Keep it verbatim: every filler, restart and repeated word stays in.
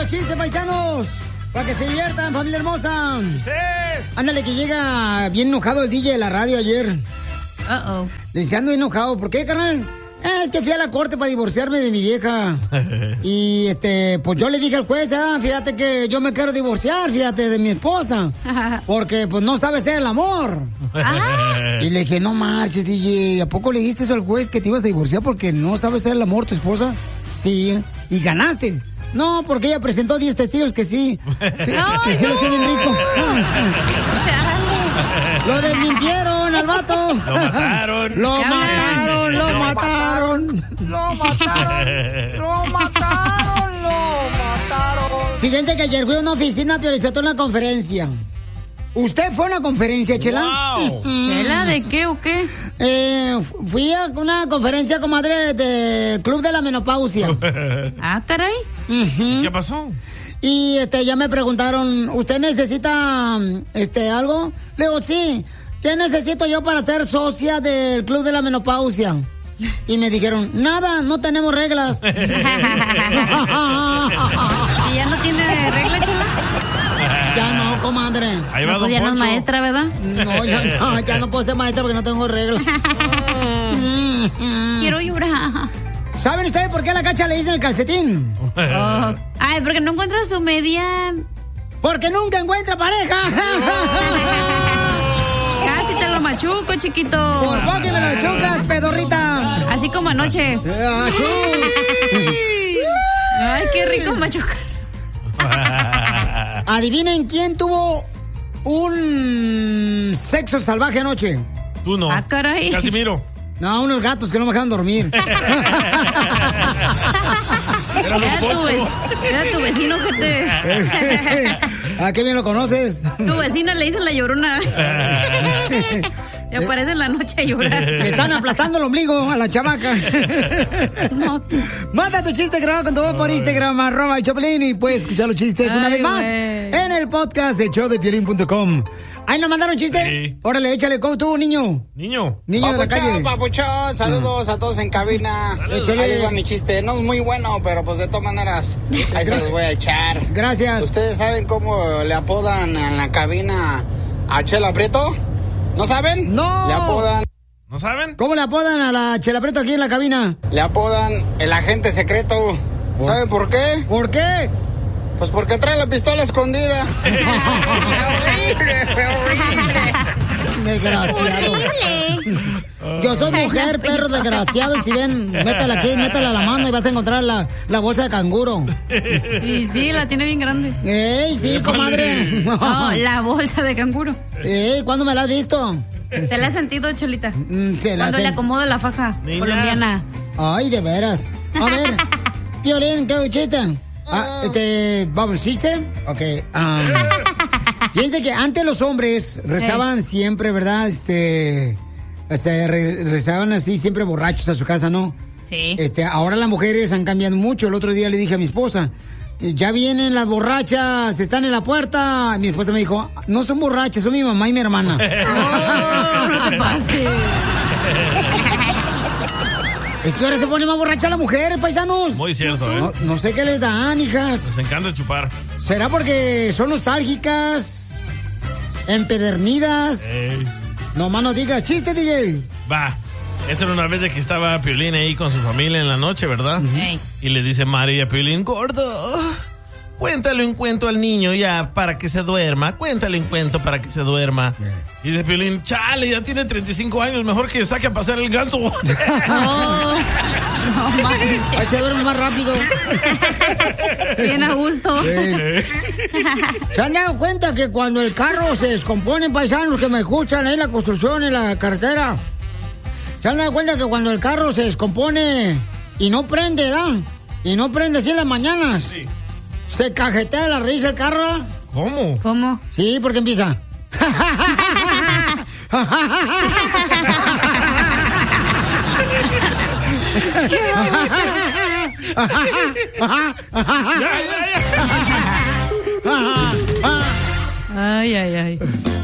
chiste, paisanos. Para que se diviertan, familia hermosa. Sí. Ándale, que llega bien enojado el D J de la radio ayer. Uh-oh. Le dice, ando enojado. ¿Por qué, carnal? Eh, es que fui a la corte para divorciarme de mi vieja. Y, este, pues yo le dije al juez, ah, fíjate que yo me quiero divorciar, fíjate, de mi esposa. Porque, pues, no sabe ser el amor. Y le dije, no marches, D J. ¿A poco le dijiste eso al juez que te ibas a divorciar porque no sabe ser el amor tu esposa? Sí. Y ganaste. No, porque ella presentó diez testigos que sí. Que, que sí lo sé bien rico. Lo desmintieron al vato. Lo mataron. Lo mataron, lo mataron. Lo mataron. Lo mataron, lo mataron. Fíjense que ayer fui a una oficina, pero hice una conferencia. ¿Usted fue a una conferencia, Chela? Wow. ¿Chela de qué o qué? Eh, fui a una conferencia, comadre, de Club de la Menopausia. Ah, caray. Uh-huh. ¿Qué pasó? Y este, ya me preguntaron, ¿usted necesita este algo? Le digo, sí. ¿Qué necesito yo para ser socia del Club de la Menopausia? Y me dijeron, nada, no tenemos reglas. ¿Y ya no tiene regla, Chela? Ya no, comadre. Ahí va No, don pues ya no es Poncho. maestra, ¿verdad? No, ya, ya, ya no puedo ser maestra porque no tengo reglas. Quiero llorar. ¿Saben ustedes por qué a la Cacha le dicen el calcetín? Oh. Ay, porque no encuentra su media. Porque nunca encuentra pareja. Casi te lo machuco, chiquito. Por poco que me lo chocas, pedorrita. Así como anoche. Achú. Ay, qué rico machucar. Adivinen quién tuvo un sexo salvaje anoche. Tú no. Ah, caray. Casimiro. No, unos gatos que no me dejaban dormir. Era don Era tu, Poncho. vec- era tu vecino que te... ¿A qué bien lo conoces? Tu vecina le hizo la llorona. Se aparece en la noche a llorar. Le están aplastando el ombligo a la chamaca. No, tú. Manda tu chiste grabado con tu voz por Instagram, arroba el Choplin, y puedes escuchar los chistes una Ay, vez más güey. en el podcast de show de piolín punto com. ¿Ahí nos mandaron chiste? Sí. Órale, échale, ¿cómo tú, niño? Niño. Niño de la calle. Papuchón, papuchón, saludos a todos en cabina. Échale. Ahí les va mi chiste. No es muy bueno, pero pues de todas maneras, ahí se los voy a echar. Gracias. ¿Ustedes saben cómo le apodan en la cabina a Chela Prieto? ¿No saben? No. Le apodan, ¿No saben? ¿Cómo le apodan a la Chela Prieto aquí en la cabina? le apodan el agente secreto. ¿Saben por qué? ¿Por qué? Pues porque trae la pistola escondida. horrible, horrible. Desgraciado. Yo soy mujer, perro desgraciado, y si ven, métela aquí, métela a la mano y vas a encontrar la, la bolsa de canguro. Y sí, la tiene bien grande. ¡Ey, sí, comadre! No, la bolsa de canguro. ¡Ey, ¿cuándo me la has visto? Se la ha sentido, Cholita. Mm, se la Cuando sé. le acomoda la faja Niñas. colombiana. Ay, de veras. A ver, Piolín, ¿qué chiste? Ah, este, ¿vamos, chiste? Ok. Um, fíjense que antes los hombres rezaban siempre, ¿verdad? Este, este re- rezaban así siempre borrachos a su casa, ¿no? Sí. Este, ahora las mujeres han cambiado mucho. El otro día le dije a mi esposa, ya vienen las borrachas, están en la puerta. Mi esposa me dijo, no son borrachas, son mi mamá y mi hermana. Oh, no te pases. Es que ahora se pone más borracha la mujer, paisanos. Muy cierto, ¿eh? No, no sé qué les dan, hijas. Les encanta chupar. ¿Será porque son nostálgicas? ¿Empedernidas? Ey. No más no digas, chiste, D J. Va. Esta era una vez de que estaba Piolín ahí con su familia en la noche, ¿verdad? Ey. Y le dice María a Piolín, gordo, cuéntale un cuento al niño ya para que se duerma. Cuéntale un cuento para que se duerma. Y dice Piolín, chale, ya tiene treinta y cinco años, mejor que saque a pasear el ganso. Oh, no manches. Ay, se duerme más rápido. Bien a gusto. ¿Se han dado cuenta que cuando el carro se descompone, paisanos que me escuchan ahí en la construcción, en la carretera? ¿Se han dado cuenta que cuando el carro se descompone y no prende, ¿da? Y no prende así en las mañanas. Sí. Se cajetea la risa el carro, ¿da? ¿Cómo? ¿Cómo? Sí, porque empieza. Ya, ya, ya. Ay, ay, ay.